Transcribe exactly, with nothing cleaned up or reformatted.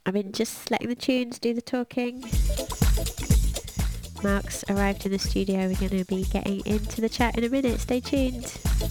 I mean, just letting the tunes do the talking. Mark's arrived in the studio. We're going to be getting into the chat in a minute. Stay tuned.